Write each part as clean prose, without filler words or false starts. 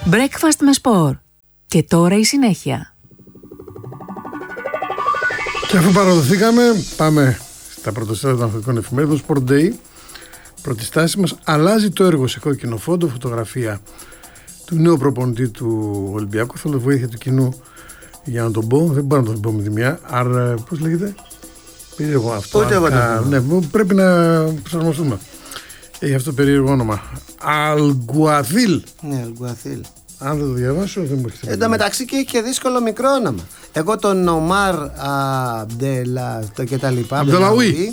Breakfast με σπορ. Και τώρα η συνέχεια. Και αφού παραδοθήκαμε, πάμε στα πρωτοστάσια των αθλητικών εφημερίδων. Sport Day, πρώτη στάση μας. Αλλάζει το έργο σε κόκκινο φόντο, φωτογραφία του νέου προπονητή του Ολυμπιακού. Θέλω βοήθεια του κοινού για να τον πω. Δεν μπορώ να τον πω με τη μία. Άρα, πώς λέγεται, περίεργο αυτό. Ναι, πρέπει να προσαρμοστούμε. Έχει αυτό το περίεργο όνομα. Αλγκουαθίλ. Ναι, Αλγκουαθίλ. Αν δεν το διαβάσω, δεν μου έρχεται. Εν τω μεταξύ και έχει και δύσκολο μικρό όνομα. Εγώ τον Ομάρ Αμπτελα και τα λοιπά. Αμπτελαουί.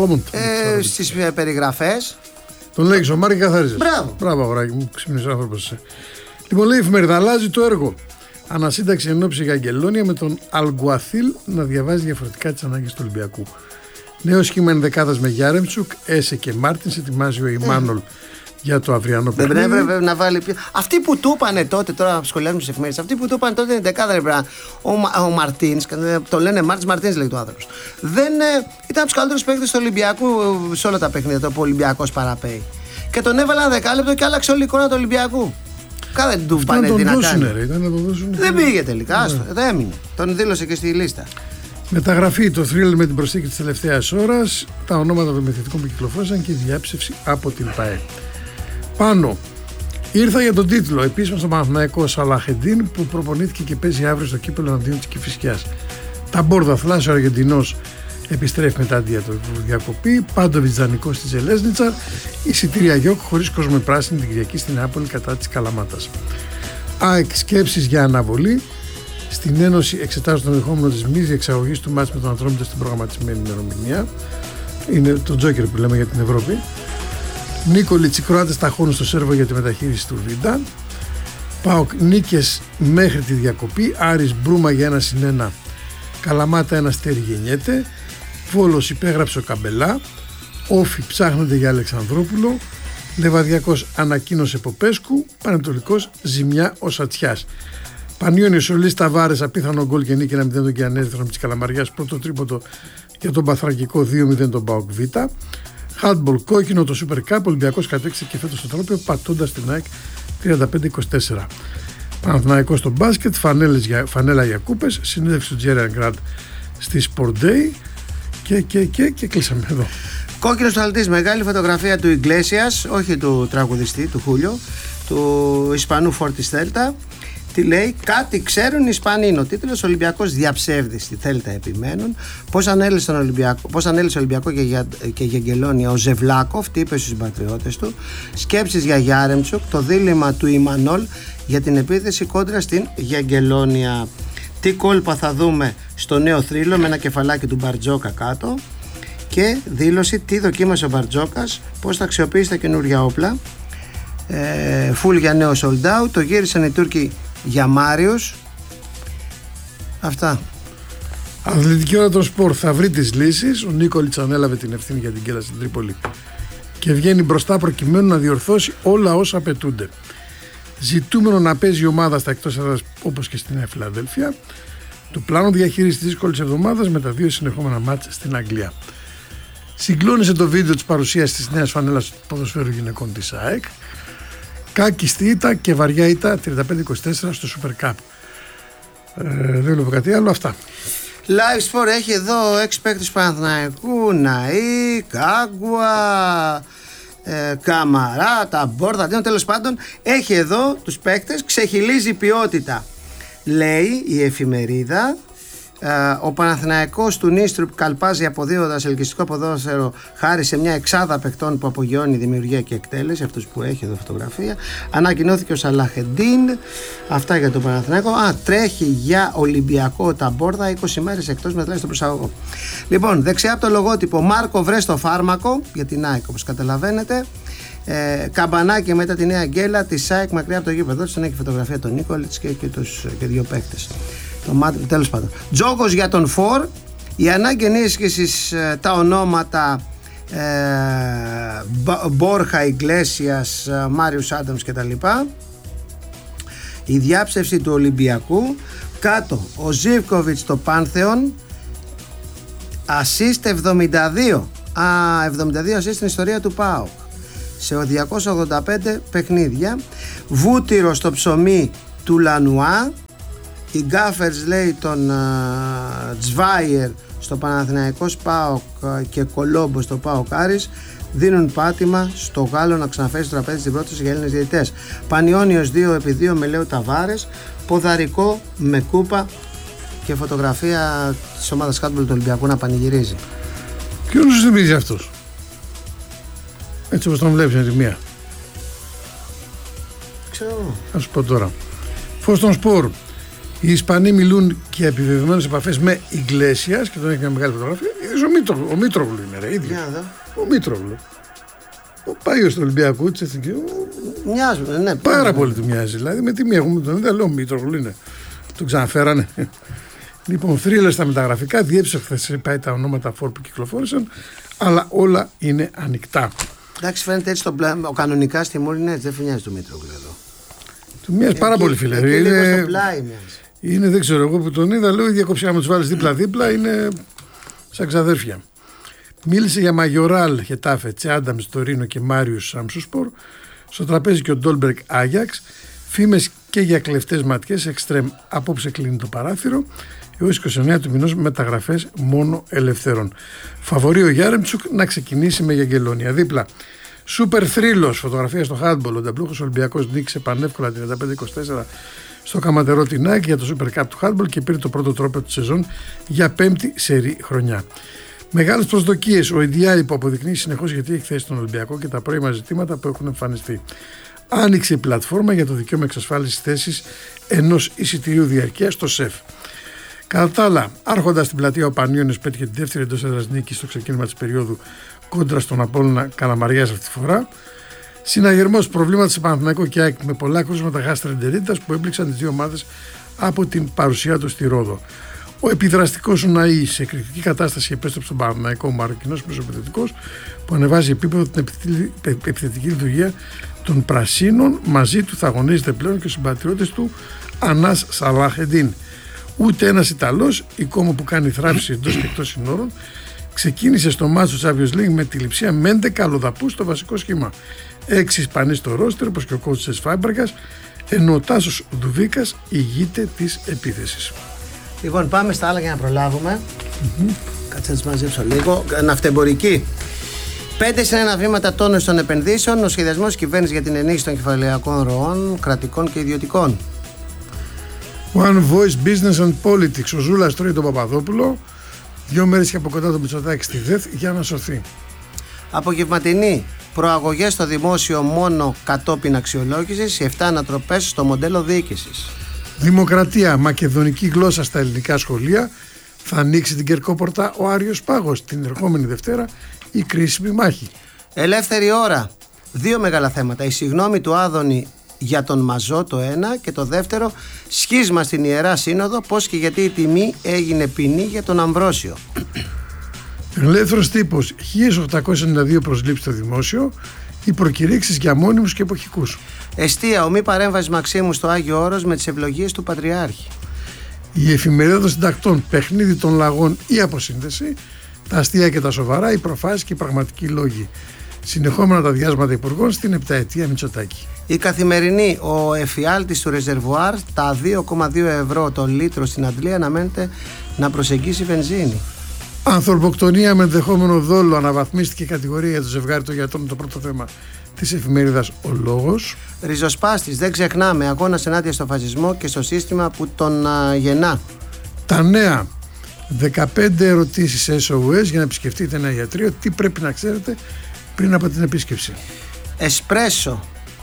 Στις περιγραφές. Τον λέγεις Ομάρ και καθαρίζεις. Μπράβο, αγοράκι μου, ξύπνησε άνθρωπος είσαι. Λοιπόν, λέει η εφημερίδα, αλλάζει το έργο. Ανασύνταξη ενόψει για Αγγελόνια με τον Αλγκουαθίλ να διαβάζει διαφορετικά τις ανάγκες του Ολυμπιακού. Νέο σχήμα ενδεκάδας με Γιάρεμτσουκ, Έσε και Μάρτινς. Ετοιμάζει ο Ιμάνολ για το αυριανό παιχνίδι. Δεν έπρεπε να βάλει πιο. Αυτοί που του είπανε τότε, τώρα σχολιάζουμε στις εφημερίδες, αυτοί που του είπανε τότε είναι δεκάδα. Ο Μαρτίνς, το λένε Μαρτίνς λέει το άνθρωπος. Δεν ήταν από τους καλύτερους παίκτες του Ολυμπιακού σε όλα τα παιχνίδια που ο Ολυμπιακός παραπέει. Και τον έβαλα δεκάλεπτο και άλλαξε όλη η εικόνα του Ολυμπιακού. Κάθε του πάνε δυνατά. Δεν πήγε τελικά, δεν έμεινε. Τον δήλωσε και στη λίστα. Μεταγραφή, το θρίλερ με την προσθήκη της τελευταίας ώρας, τα ονόματα των μεθυντικών που κυκλοφόρησαν και η διάψευση από την ΠΑΕ. Πάνω, ήρθα για τον τίτλο. Επίσημα στο Παναθηναϊκό Σαλαχεντίν που προπονήθηκε και παίζει αύριο στο κύπελλο εναντίον της Κηφισιάς. Τα Μπόρδα Θλάσσιο, ο Αργεντινός επιστρέφει μετά τη διακοπή. Πάντοβιτς δανεικός στη Ζελέσνιτσα. Εισιτήρια Γιόκ χωρίς κόσμο πράσινη την Κυριακή στην Νεάπολη κατά της Καλαμάτας. ΑΕΚ σκέψεις για αναβολή. Στην Ένωση εξετάζουν το ενδεχόμενο της μη διεξαγωγής του μάτς με τον Ατρόμητο στην προγραμματισμένη ημερομηνία. Είναι το τζόκερ που λέμε για την Ευρώπη. Νίκολιτς, οι Κροάτες ταχώνουν στο Σέρβο για τη μεταχείριση του Βίντα. ΠΑΟΚ νίκες μέχρι τη διακοπή. Άρης Μπρούμα για 1-1. Καλαμάτα 1 αστέρι γεννιέται. Βόλος υπέγραψε ο Καμπελά. Όφι ψάχνονται για Αλεξανδρόπουλο. Λεβαδιακός ανακοίνωσε Ποπέσκου. Πανετολικός ζημιά ο Σατσιάς. Πανιόνιο Σολής Ταβάρες, απίθανο γκολ και νίκη 1-0 τον Κιανέζη της Καλαμαριάς. Πρώτο τρίποντο για τον Παθρακικό 2-0 τον ΠΑΟΚ Β. Χάντμπολ κόκκινο το Super Cup. Ολυμπιακός κατέκτησε και φέτος στο τρόπαιο πατώντας την ΑΕΚ 35-24. Παναθηναϊκός στο μπάσκετ. Φανέλα για κούπες. Συνέντευξη του Τζέρεαν Γκραντ στη Sport Day. Και κλείσαμε εδώ. Κόκκινος αθλητής, μεγάλη φωτογραφία του Ιγκλέσιας, όχι του τραγουδιστή, του Χούλιο, του Ισπανού Φόρτις Θέλτα. Τι λέει, κάτι ξέρουν οι Ισπανοί. Είναι ο τίτλος. Ολυμπιακός διαψεύδει στη Θέλτα, επιμένουν. Πώς ανέλησε ο Ολυμπιακό και για Αγγελόνια ο Ζεβλάκοφ, τι είπε στους συμπατριώτες του. Σκέψεις για Γιάρεμτσουκ, το δίλημμα του Ιμανόλ για την επίθεση κόντρα στην Γιαγγελόνια. Τι κόλπα θα δούμε στο νέο θρύλο με ένα κεφαλάκι του Μπαρτζόκα κάτω. Και δήλωση τι δοκίμασε ο Μπαρτζόκας, πώς θα αξιοποιήσει τα καινούργια όπλα. Φουλ για νέο sold out. Το γύρισαν οι Τούρκοι για Μάριος. Αυτά. Αθλητική ώρα των σπορ θα βρει τις λύσεις. Ο Νίκολιτς ανέλαβε την ευθύνη για την κέλαση στην Τρίπολη και βγαίνει μπροστά προκειμένου να διορθώσει όλα όσα απαιτούνται. Ζητούμενο να παίζει η ομάδα στα εκτός έδρας όπως και στην Φιλαδέλφια. Του πλάνου διαχείριση της δύσκολης εβδομάδας με τα 2 συνεχόμενα μάτς στην Αγγλία. Συγκλώνησε το βίντεο της παρουσίας της νέας φανέλας του ποδοσφαίρου γυναικών της ΑΕΚ. Κάκιστη ήττα και βαριά ήττα 35-24 στο Super Cup. Δεν βλέπω κάτι άλλο, αυτά. Live Sport έχει εδώ 6 παίκτες Παναθηναϊκού, Ναΐ, Κάγκουα, Καμαρά, τα Μπόρδα, τέλος πάντων έχει εδώ τους παίκτες, ξεχυλίζει ποιότητα. Λέει η εφημερίδα, ο Παναθηναϊκός του Νίστρουπ καλπάζει αποδίδοντας ελκυστικό ποδόσφαιρο χάρη σε μια εξάδα παικτών που απογειώνει δημιουργία και εκτέλεση, αυτούς που έχει εδώ φωτογραφία. Ανακοινώθηκε ο Σαλαχεντίν. Αυτά για τον Παναθηναϊκό. Τρέχει για Ολυμπιακό τα Μπόρδα 20 μέρες εκτός με τουλάχιστον προσαγωγό. Λοιπόν, δεξιά από το λογότυπο Μάρκο βρες το φάρμακο για την ΑΕΚ όπως καταλαβαίνετε. Καμπανάκι μετά τη νέα γκέλα τη ΑΕΚ μακριά από το γήπεδο. Τον έχει φωτογραφία τον Νίκολιτς και 2 παίκτες. Τέλος πάντων. Τζόκος για τον Φορ. Η ανάγκη ενίσχυσης, τα ονόματα Μπόρχα, Ιγκλέσιας, Μάριους Άνταμς κτλ. Η διάψευση του Ολυμπιακού. Κάτω ο Ζίβκοβιτς στο Πάνθεον. Ασίστ 72. 72 ασίστ στην ιστορία του ΠΑΟΚ. σε 285 παιχνίδια. Βούτυρο στο ψωμί του Λανουά. Οι Γκάφερς, λέει, τον Τσβάιερ στο Παναθηναϊκός ΠΑΟΚ και Κολόμπο στο ΠΑΟΚ Άρης δίνουν πάτημα στο Γάλλο να ξαναφέρει στο τραπέζι στην πρόταση για Έλληνες διαιτητές. Πανιόνιος 2-2 με Λέο Ταβάρες. Ποδαρικό με κούπα και φωτογραφία της ομάδας χάντμπολ του Ολυμπιακού να πανηγυρίζει. Ποιον σου θυμίζει αυτός? Έτσι όπως τον βλέπεις με τη μία. Ξέρω. Θα σου πω τώρα. Φως των σπορ. Οι Ισπανοί μιλούν και για επιβεβαιωμένες επαφές με Ιγκλέσιας και τον έχει μια μεγάλη φωτογραφία. Ο Μήτρογλου είναι, ρε, ίδιος. Ο Μήτρογλου. Ο πάιος του Ολυμπιακού της Εθνικής. Μοιάζουν, ναι. Πάρα πολύ του μοιάζει. Δηλαδή με τι μία έχουμε τον είδα, λέω Μήτρογλου είναι. Τον ξαναφέρανε. Λοιπόν, θρίλερ στα μεταγραφικά. Διέψα χθες πάει τα ονόματα φόρ που κυκλοφόρησαν, αλλά όλα είναι ανοιχτά. Εντάξει, φαίνεται έτσι ο κανονικά στη Μούρη είναι έτσι, δεν φαινιάζει του Μήτρογλου εδώ. Του μοιάζει πάρα πολύ, φίλε. Είναι, δεν ξέρω, εγώ που τον είδα, λέω η διακόψη να μου του βάλει δίπλα-δίπλα είναι σαν ξαδέρφια. Μίλησε για Μαγιοράλ, Χετάφε, Τσάνταμ, Τωρίνο και Μάριου Σάμσουσπορ. Στο τραπέζι και ο Ντόλμπεργκ Άγιαξ. Φήμες και για κλεφτές ματιές, εξτρέμ. Απόψε κλείνει το παράθυρο. Έως 29 του μηνός μεταγραφές μόνο ελευθέρων. Φαβορεί ο Γιάρεμτσουκ να ξεκινήσει με Γιαγγελόνια. Δίπλα. Σούπερ θρύλος, φωτογραφία στο handball. Ο νταμπλούχος Ολυμπιακός νίκησε πανεύκολα 35-24 στο Καματερό την ΑΕΚ για το Super Cup του handball και πήρε το πρώτο τρόπαιο τη σεζόν για πέμπτη σερί χρονιά. Μεγάλες προσδοκίες. Ο Ιντιάρη που αποδεικνύει συνεχώς γιατί έχει θέσει τον Ολυμπιακό και τα πρώιμα ζητήματα που έχουν εμφανιστεί. Άνοιξε η πλατφόρμα για το δικαίωμα εξασφάλισης θέσης ενός εισιτηρίου διαρκείας στο ΣΕΦ. Κατά τα άλλα, άρχοντας στην πλατεία ο Πανιόνιος πέτυχε τη δεύτερη εντός έδρας νίκη στο ξεκίνημα της περίοδου κόντρα στον Απόλλωνα Καλαμαριάς αυτή τη φορά. Συναγερμός προβλήματα σε Παναθηναϊκό και ΑΕΚ με πολλά κρούσματα γαστρεντερίτιδας που έπληξαν τις δύο ομάδες από την παρουσία του στη Ρόδο. Ο επιδραστικός Ουναή σε εκρηκτική κατάσταση επέστρεψε στον Παναθηναϊκό, ο Μαροκινός μεσοπαιδευτικός που ανεβάζει επίπεδο την επιθετική λειτουργία των Πρασίνων. Μαζί του θα αγωνίζεται πλέον και ο συμπατριώτης του Ανάς Σαλάχεντίν. Ούτε ένας Ιταλός, η κόμμα που κάνει θράψη εντός και εκτός συνόρων, ξεκίνησε στο μάτσο του Champions League με τη λειψία με 11 αλλοδαπούς στο βασικό σχήμα. 6 Ισπανοί στο ρόστερ, όπως και ο coach της Φάμπρακας, ενώ ο Τάσος Δουβίκας ηγείται της επίθεσης. Λοιπόν, πάμε στα άλλα για να προλάβουμε. Κάτσε να τις μαζέψω λίγο. Ναυτεμπορική. 5-1 βήματα τόνωση των επενδύσεων. Ο σχεδιασμός της κυβέρνησης για την ενίσχυση των κεφαλαιακών ροών, κρατικών και ιδιωτικών. One Voice Business and Politics. Ο Ζούλας τρώει τον Παπαδόπουλο. 2 μέρες και από κοντά το Μητσοτάκη στη ΔΕΘ για να σωθεί. Απογευματινή. Προαγωγές στο δημόσιο μόνο κατόπιν αξιολόγησης. 7 ανατροπές στο μοντέλο διοίκησης. Δημοκρατία. Μακεδονική γλώσσα στα ελληνικά σχολεία. Θα ανοίξει την Κερκόπορτα ο Άριος Πάγος την ερχόμενη Δευτέρα. Η κρίσιμη μάχη. Ελεύθερη ώρα. 2 μεγάλα θέματα. Η συγγνώμη του Άδωνη για τον Μαζό το ένα και το δεύτερο σχίσμα στην Ιερά Σύνοδο, πώς και γιατί η τιμή έγινε ποινή για τον Αμβρόσιο. Ελεύθερος τύπος. 1892 προσλήψεις στο δημόσιο. Οι προκηρύξεις για μόνιμους και εποχικούς. Εστία. Ομή παρέμβαση Μαξίμου στο Άγιο Όρος με τις ευλογίες του Πατριάρχη. Η εφημερίδα των συντακτών. Παιχνίδι των λαγών ή αποσύνδεση. Τα αστεία και τα σοβαρά. Οι προφάσεις και οι πραγματικοί λόγοι. Συνεχόμενα τα διάσματα υπουργών στην επταετία Μητσοτάκη. Η Καθημερινή. Ο εφιάλτης του ρεζερβουάρ, τα 2,2 ευρώ το λίτρο στην Αντλία, αναμένεται να προσεγγίσει βενζίνη. Ανθρωποκτονία με ενδεχόμενο δόλο. Αναβαθμίστηκε η κατηγορία για το ζευγάρι των γιατρών, το πρώτο θέμα της εφημερίδας Ο Λόγος. Ριζοσπάστης. Δεν ξεχνάμε. Αγώνας ενάντια στο φασισμό και στο σύστημα που τον γεννά. Τα νέα. 15 ερωτήσεις SOS για να επισκεφτείτε ένα ιατρείο. Τι πρέπει να ξέρετε πριν από την επίσκεψη. Εσπρέσο.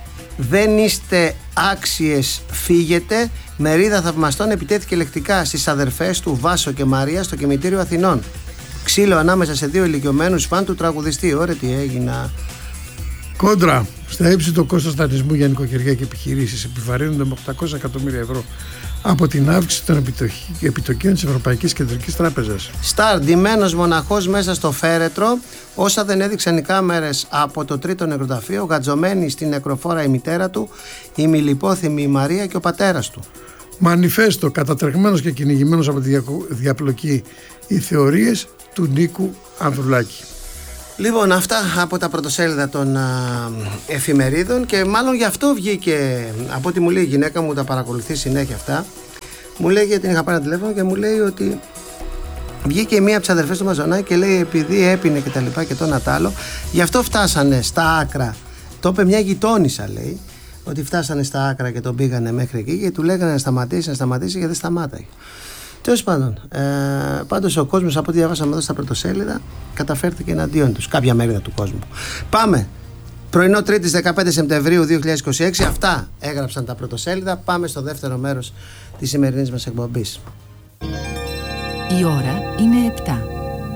Δεν είστε άξιες, φύγετε. Μερίδα θαυμαστών επιτέθηκε λεκτικά στις αδερφές του Βάσο και Μαρία στο κημητήριο Αθηνών. Ξύλο ανάμεσα σε 2 ηλικιωμένους φαν του τραγουδιστή. Ωραία, τι έγινα. Κόντρα. Στα ύψη το κόστος δανεισμού για νοικοκυριά και επιχειρήσεις επιβαρύνονται με 800 εκατομμύρια ευρώ από την αύξηση των επιτοκίων της Ευρωπαϊκής Κεντρικής Τράπεζας. Σταρ, ντυμένος μοναχός μέσα στο φέρετρο, όσα δεν έδειξαν οι κάμερες από το τρίτο νεκροταφείο, γατζωμένη στην νεκροφόρα η μητέρα του, η μιλιπόθυμη η Μαρία και ο πατέρας του. Μανιφέστο, κατατρεγμένος και κυνηγημένος από τη διαπλοκή, οι θεωρίες του Νίκου Ανδρουλάκη. Λοιπόν, αυτά από τα πρωτοσέλιδα των εφημερίδων, και μάλλον γι' αυτό βγήκε, από ό,τι μου λέει η γυναίκα μου, τα παρακολουθεί συνέχεια αυτά. Μου λέει, γιατί την είχα πάρει τηλέφωνο και μου λέει ότι βγήκε μία από τις αδερφές του Μαζονάκη και λέει, επειδή έπινε και τα λοιπά και το ένα τ' άλλο, γι' αυτό φτάσανε στα άκρα. Το είπε μια γειτόνισσα, λέει, ότι φτάσανε στα άκρα και τον πήγανε μέχρι εκεί και του λέγανε να σταματήσει και δεν σταμάταγε. Τέλος πάντων, πάντως ο κόσμος, από ό,τι διαβάσαμε εδώ στα πρωτοσέλιδα, καταφέρθηκε εναντίον τους, κάποια μερίδα του κόσμου. Πάμε. Πρωινό Τρίτης 15 Σεπτεμβρίου 2026. Αυτά έγραψαν τα πρωτοσέλιδα. Πάμε στο δεύτερο μέρος της σημερινής μας εκπομπής. Η ώρα είναι 7.